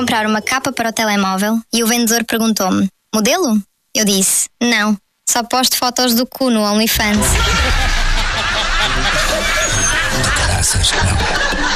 comprar uma capa para o telemóvel e o vendedor perguntou-me: modelo? Eu disse: não, só posto fotos do cu no OnlyFans.